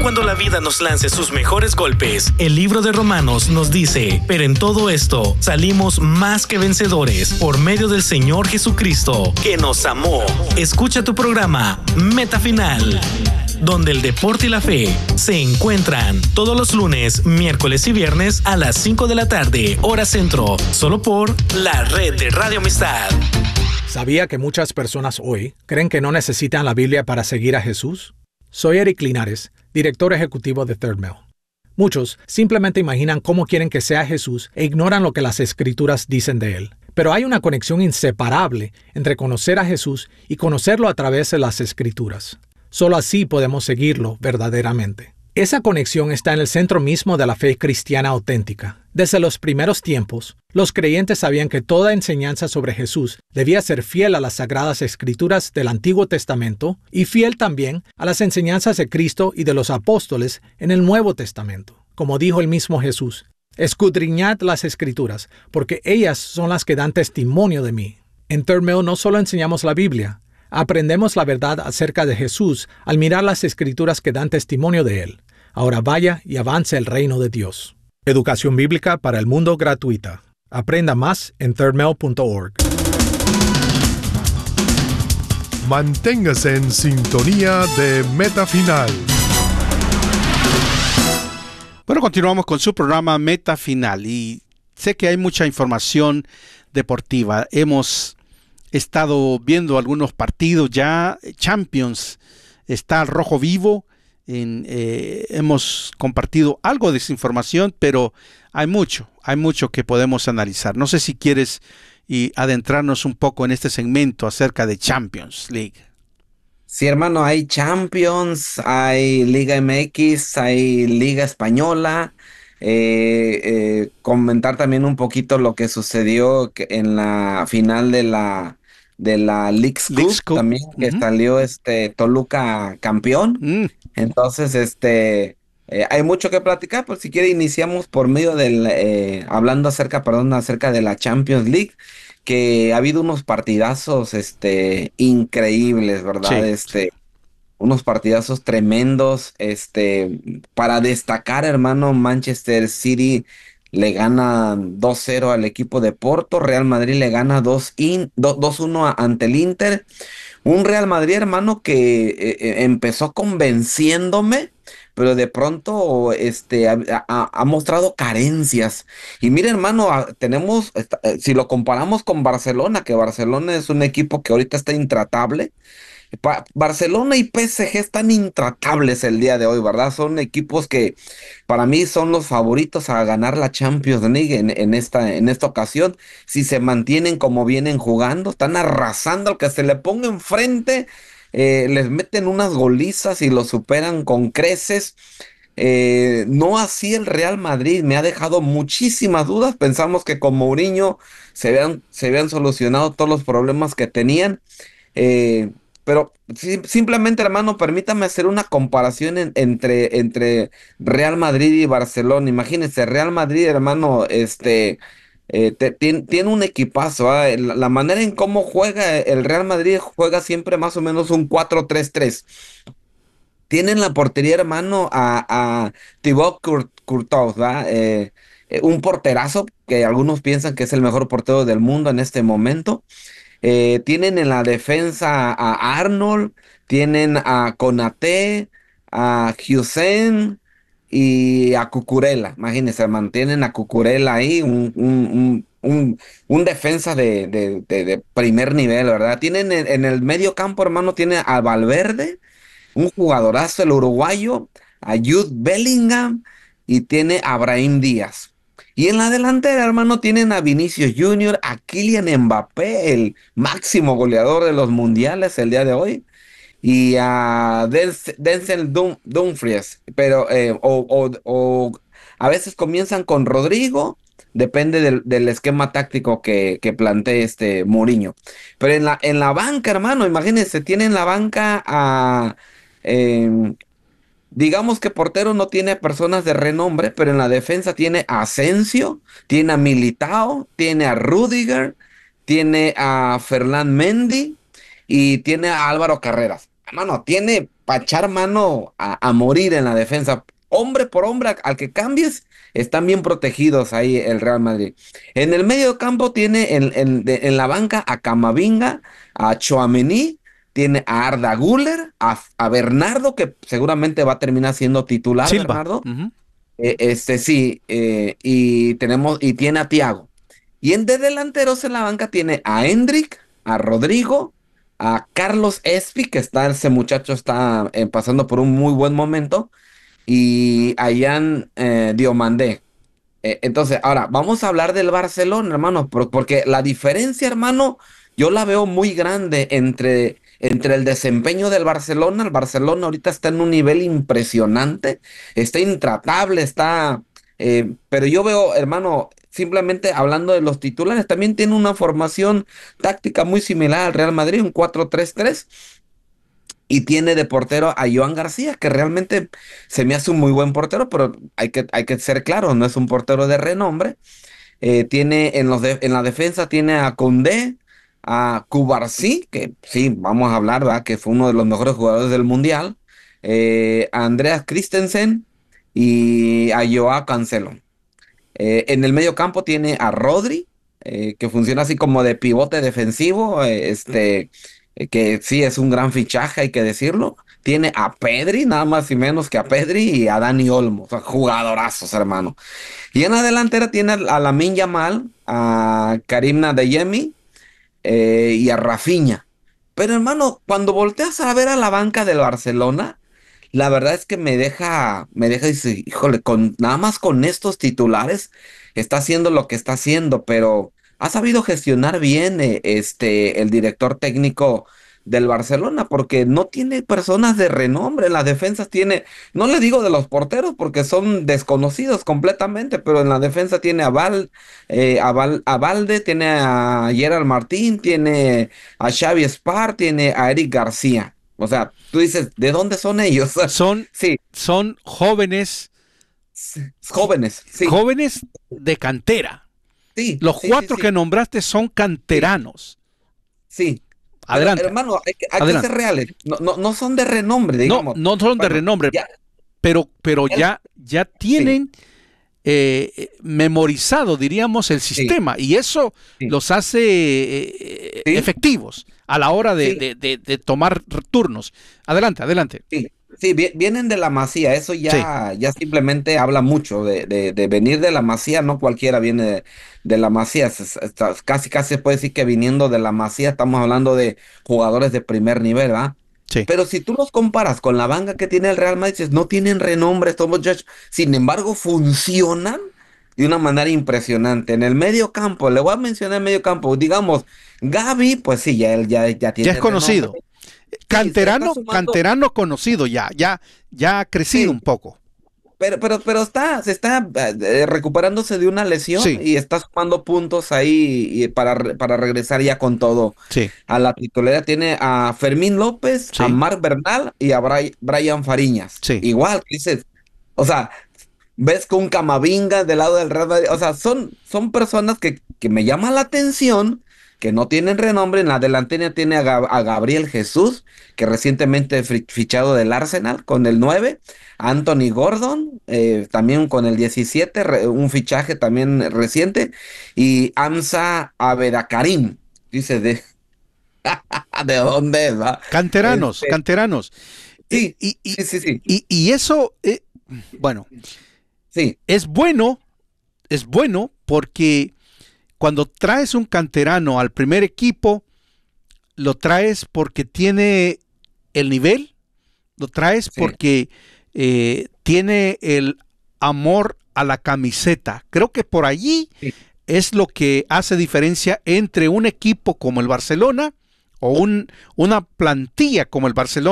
cuando la vida nos lance sus mejores golpes, el libro de Romanos nos dice: pero en todo esto salimos más que vencedores por medio del Señor Jesucristo, que nos amó. Escucha tu programa Meta Final, donde el deporte y la fe se encuentran todos los lunes, miércoles y viernes a las 5 de la tarde, hora centro, solo por la red de Radio Amistad. ¿Sabía que muchas personas hoy creen que no necesitan la Biblia para seguir a Jesús? Soy Eric Linares, director ejecutivo de Third Mill. Muchos simplemente imaginan cómo quieren que sea Jesús e ignoran lo que las Escrituras dicen de él. Pero hay una conexión inseparable entre conocer a Jesús y conocerlo a través de las Escrituras. Solo así podemos seguirlo verdaderamente. Esa conexión está en el centro mismo de la fe cristiana auténtica. Desde los primeros tiempos, los creyentes sabían que toda enseñanza sobre Jesús debía ser fiel a las sagradas escrituras del Antiguo Testamento y fiel también a las enseñanzas de Cristo y de los apóstoles en el Nuevo Testamento. Como dijo el mismo Jesús: escudriñad las escrituras, porque ellas son las que dan testimonio de mí. En Third Mill no solo enseñamos la Biblia, aprendemos la verdad acerca de Jesús al mirar las escrituras que dan testimonio de él. Ahora vaya y avance el reino de Dios. Educación bíblica para el mundo gratuita. Aprenda más en thirdmill.org. Manténgase en sintonía de Meta Final. Bueno, continuamos con su programa Meta Final y sé que hay mucha información deportiva. Hemos estado viendo algunos partidos ya, Champions, está al rojo vivo, hemos compartido algo de esa información, pero hay mucho que podemos analizar. No sé si quieres adentrarnos un poco en este segmento acerca de Champions League. Sí, hermano, hay Champions, hay Liga MX, hay Liga Española. Comentar también un poquito lo que sucedió en la final de la Leagues Cup también, que salió Toluca campeón. Entonces, hay mucho que platicar, pues si quiere iniciamos por medio del, hablando acerca de la Champions League, que ha habido unos partidazos, increíbles, ¿verdad? Sí. Unos partidazos tremendos, para destacar, hermano, Manchester City le gana 2-0 al equipo de Porto, Real Madrid le gana 2-1 ante el Inter. Un Real Madrid, hermano, que empezó convenciéndome, pero de pronto ha mostrado carencias. Y mire, hermano, tenemos, si lo comparamos con Barcelona, que Barcelona es un equipo que ahorita está intratable. Barcelona y PSG están intratables el día de hoy, ¿verdad? Son equipos que para mí son los favoritos a ganar la Champions League en esta ocasión. Si se mantienen como vienen jugando, están arrasando al que se le ponga enfrente, les meten unas golizas y lo superan con creces. No así el Real Madrid, me ha dejado muchísimas dudas. Pensamos que con Mourinho se habían solucionado todos los problemas que tenían. Pero simplemente, hermano, permítame hacer una comparación entre Real Madrid y Barcelona. Imagínense, Real Madrid, hermano, tiene un equipazo, ¿eh? La manera en cómo juega el Real Madrid, juega siempre más o menos un 4-3-3. Tienen la portería, hermano, a Thibaut Courtois, ¿verdad? Un porterazo que algunos piensan que es el mejor portero del mundo en este momento. Tienen en la defensa a Arnold, tienen a Konaté, a Hussein y a Cucurella. Imagínense, mantienen a Cucurella ahí, un defensa de primer nivel, ¿verdad? Tienen en el medio campo, hermano, tiene a Valverde, un jugadorazo, el uruguayo, a Jude Bellingham y tiene a Brahim Díaz. Y en la delantera, hermano, tienen a Vinicius Junior, a Kylian Mbappé, el máximo goleador de los mundiales el día de hoy, y a Denzel Dumfries. Pero a veces comienzan con Rodrigo, depende del esquema táctico que plantee Mourinho. Pero en la banca, hermano, imagínense, tienen la banca a... digamos que portero no tiene personas de renombre, pero en la defensa tiene a Asensio, tiene a Militao, tiene a Rudiger, tiene a Ferland Mendy y tiene a Álvaro Carreras. Hermano, tiene para echar mano a morir en la defensa. Hombre por hombre, al que cambies, están bien protegidos ahí el Real Madrid. En el medio campo tiene en la banca a Camavinga, a Tchouaméni, tiene a Arda Güler, a Bernardo, que seguramente va a terminar siendo titular, Silva. Bernardo. Sí, y tiene a Thiago. Y de delanteros en la banca tiene a Endrick, a Rodrigo, a Carlos Espi, que ese muchacho está pasando por un muy buen momento, y a Yan Diomandé. Entonces, ahora, vamos a hablar del Barcelona, hermano, porque la diferencia, hermano, yo la veo muy grande entre el desempeño del Barcelona. El Barcelona ahorita está en un nivel impresionante, está intratable, pero yo veo, hermano, simplemente hablando de los titulares, también tiene una formación táctica muy similar al Real Madrid, un 4-3-3. Y tiene de portero a Joan García, que realmente se me hace un muy buen portero, pero hay que ser claro, no es un portero de renombre. Tiene en la defensa tiene a Koundé, a Cubarsí, que sí, vamos a hablar, ¿verdad? Que fue uno de los mejores jugadores del Mundial, a Andreas Christensen y a Joao Cancelo. En el medio campo tiene a Rodri, que funciona así como de pivote defensivo, que sí es un gran fichaje, hay que decirlo. Tiene a Pedri, nada más y menos que a Pedri, y a Dani Olmo, o sea, jugadorazos, hermano. Y en la delantera tiene a Lamine Yamal, a Karim Adeyemi y a Rafinha. Pero hermano, cuando volteas a ver a la banca del Barcelona, la verdad es que dice, híjole, nada más con estos titulares está haciendo lo que está haciendo, pero ha sabido gestionar bien el director técnico del Barcelona, porque no tiene personas de renombre. En las defensas no le digo de los porteros porque son desconocidos completamente, pero en la defensa tiene a Valde, tiene a Gerard Martín, tiene a Xavi Espar, tiene a Eric García. O sea, tú dices, ¿de dónde son ellos? Sí. Son jóvenes. Jóvenes, sí. Jóvenes de cantera. Sí. Los cuatro que nombraste son canteranos. Sí. Adelante. Pero, hermano, hay que ser reales. No son de renombre, digamos. No son de renombre, pero ya tienen memorizado, diríamos, el sistema, y eso los hace efectivos a la hora de tomar turnos. Adelante. Sí, vienen de la Masía, eso ya simplemente habla mucho de venir de la Masía. No cualquiera viene de la Masía, casi se puede decir que viniendo de la Masía estamos hablando de jugadores de primer nivel, ¿verdad? Sí. Pero si tú los comparas con la banca que tiene el Real Madrid, dices, no tienen renombre estos muchachos, sin embargo funcionan de una manera impresionante. En el medio campo, le voy a mencionar el medio campo, digamos, Gavi, pues sí, él ya tiene ya es conocido. Renombre. Canterano conocido ya ha crecido un poco. Pero se está recuperándose de una lesión y está sumando puntos ahí para regresar ya con todo a la titularidad. Tiene a Fermín López, a Marc Bernal y a Brian Fariñas. Igual, dices, o sea, ves con Camavinga del lado del Real Madrid, o sea, son personas que me llaman la atención, que no tienen renombre. En la delantera tiene a Gabriel Jesús, que recientemente fichado del Arsenal con el 9, Anthony Gordon, también con el 17, un fichaje también reciente, y Hamza Abedakarim, dice ¿de dónde es? ¿Va? Canteranos. Sí, sí. Y eso, bueno, es bueno porque cuando traes un canterano al primer equipo, lo traes porque tiene el nivel, lo traes porque tiene el amor a la camiseta. Creo que por allí es lo que hace diferencia entre un equipo como el Barcelona o una plantilla como el Barcelona